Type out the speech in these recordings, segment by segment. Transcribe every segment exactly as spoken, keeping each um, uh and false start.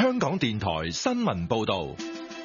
香港電台新聞報道。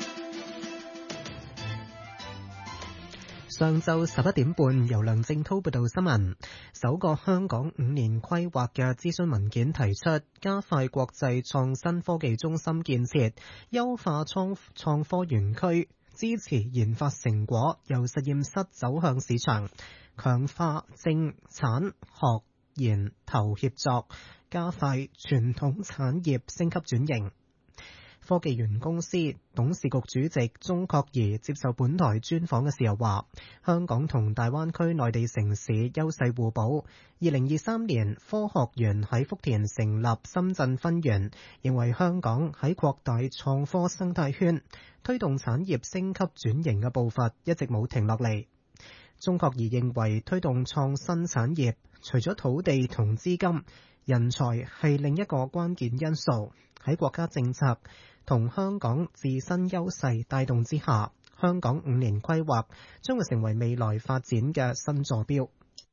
上晝十一點半，由梁正濤報道新聞。首個香港五年規劃嘅諮詢文件提出，加快國際創新科技中心建設，優化創創科園區，支持研發成果由實驗室走向市場，強化政產學研投協作，加快傳統產業升級轉型。科技園公司董事局主席鍾國儀接受本台專訪嘅時候話，香港同大灣區內地城市優勢互補。二零二三年科學園喺福田成立深圳分園，認為香港喺擴大創科生態圈，推動產業升級轉型嘅步伐一直冇停落嚟。鍾國儀認為推動創新產業，除咗土地同資金，人才係另一個關鍵因素。喺國家政策同香港自身優勢帶動之下，香港五年規劃將會成為未來發展嘅新坐標。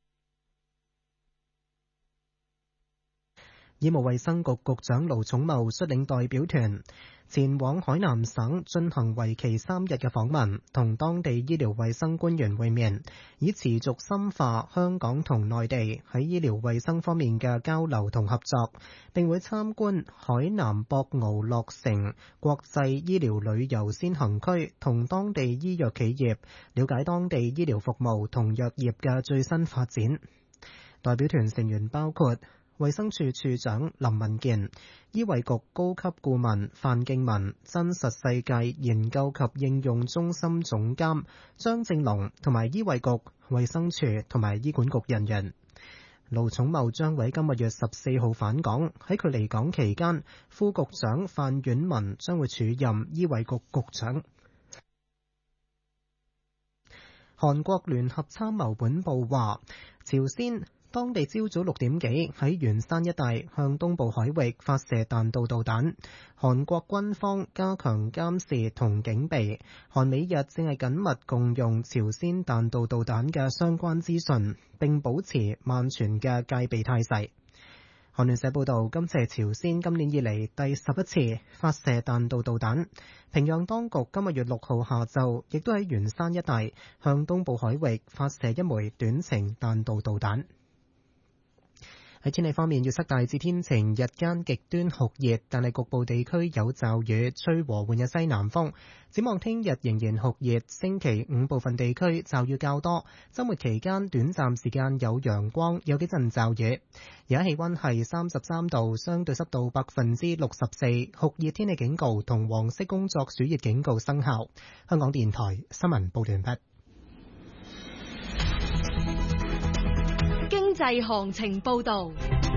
醫務衛生局局長盧寵茂率領代表團前往海南省進行為期三日嘅訪問，同當地醫療衛生官員會面，以持續深化香港同內地喺醫療衛生方面嘅交流同合作，並會參觀海南博鰲樂城國際醫療旅遊先行區，同當地醫藥企業了解當地醫療服務同藥業嘅最新發展。代表團成員包括衛生署署長林文健、醫衛局高級顧問范敬文、真實世界研究及應用中心總監張正龍，同埋醫衛局、衛生署同埋醫管局人員。盧寵茂將喺今個月十四號返港，喺佢離港期間，副局長范婉文將會署任醫衛局局長。韓國聯合參謀本部話，朝鮮當地朝早六點幾喺元山一帶向東部海域發射彈道導彈，韓國軍方加強監視同警備，韓美日正係緊密共用朝鮮彈道導彈嘅相關資訊，並保持萬全嘅戒備態勢。韓聯社報道，今次係朝鮮今年以嚟第十一次發射彈道導彈。平壤當局今個月六號下晝亦都喺元山一帶向東部海域發射一枚短程彈道導彈。喺天氣方面，預測大致天晴，日間極端酷熱，但係局部地區有驟雨，吹和緩嘅西南風。展望聽日仍然酷熱，星期五部分地區驟雨較多，週末期間短暫時間有陽光，有幾陣驟雨。而家氣溫係三十三度，相對濕度百分之六十四，酷熱天氣警告同黃色工作暑熱警告生效。香港電台新聞報完畢。 經濟行情報道。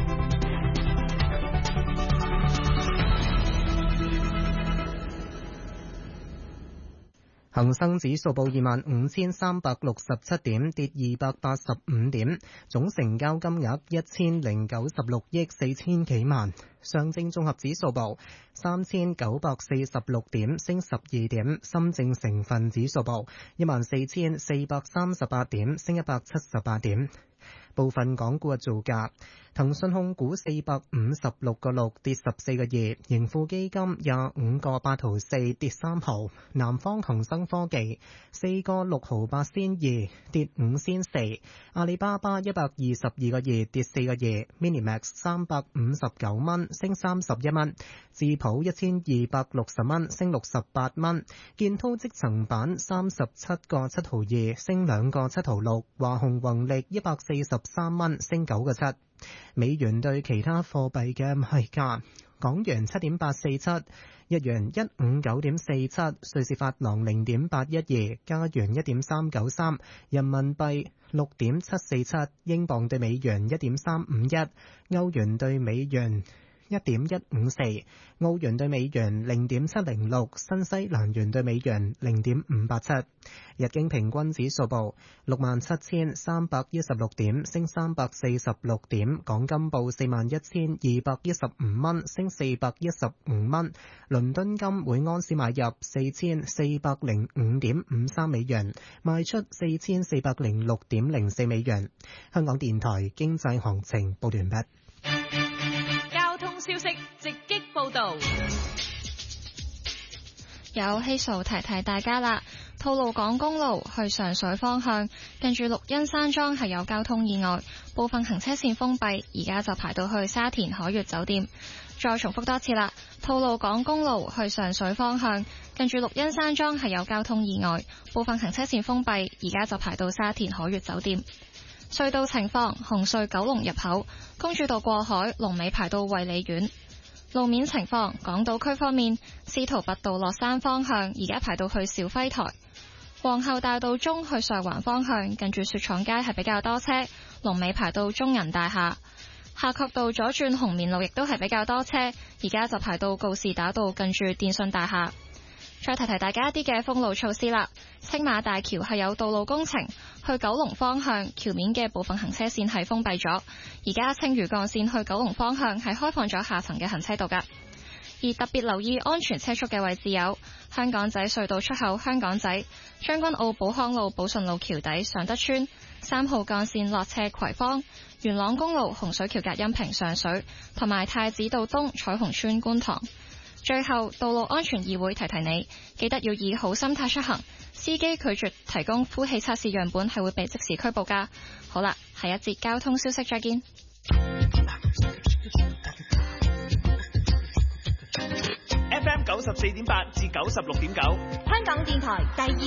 恒生指數報二萬五千三百六十七點，跌二百八十五點，總成交金額一千零九十六億四千幾萬。上證綜合指數報三千九百四十六點，升十二點。深證成分指數報一萬四千四百三十八點，升一百七十八點。部分港股嘅造價：騰訊控股四百五十六個六跌十四個二，盈富基金廿五個八毫四跌三毫，南方恒生科技四個六毫八仙二跌五仙四，阿里巴巴一百二十二個二跌四個二 ，Minimax 三百五十九蚊升三十一蚊，智普一千二百六十蚊升六十八蚊，建滔積層板三十七個七毫二升兩個七毫六，華虹宏力一百四十三蚊升九個七。美元對其他貨幣嘅賣價：港元七點八四七，日元一五九點四七，瑞士法郎零點八一二，加元一點三九三，人民幣六點七四七，英鎊對美元一點三五一，歐元對美元一點一五四，澳元對美元零點七零六，新西蘭元對美元零點五八七。日經平均指數報六萬七千三百一十六點，升三百四十六點。港金報四萬一千二百一十五蚊，升四百一十五蚊。倫敦金每盎司買入四千四百零五點五三美元，賣出四千四百零六點零四美元。香港電台經濟行情報完畢。 消息直擊報道。 有希數提提大家啦，吐露港公路去上水方向，近住綠茵山莊係有交通意外，部分行車線封閉，而家就排到去沙田海悅酒店。再重複多次啦，吐露港公路去上水方向，近住綠茵山莊係有交通意外，部分行車線封閉，而家就排到沙田海悅酒店。隧道情況，紅隧九龍入口公主道過海，龍尾排到衛理苑。路面情況，港島區方面，司徒拔道落山方向而家排到去肇輝台，皇后大道中去上環方向近住雪廠街係比較多車，龍尾排到中銀大廈。夏慤道左轉紅棉路亦都係比較多車，而家就排到告士打道近住電訊大廈。再提提大家一啲嘅封路措施啦，青馬大橋係有道路工程，去九龍方向橋面嘅部分行車線係封閉咗，而家青嶼幹線去九龍方向係開放咗下層嘅行車道㗎。而特別留意安全車速嘅位置有香港仔隧道出口香港仔、將軍澳寶康路寶順路橋底上德村、三號幹線落斜葵芳、元朗公路洪水橋隔音屏上水，同埋太子道東彩虹村觀塘。最後，道路安全議會提提你，記得要以好心態出行，司機拒絕提供呼氣測試樣本係會被即時拘捕㗎。好啦，下一節交通消息再見。 F M 九十四點八至九十六點九， 香港電台第二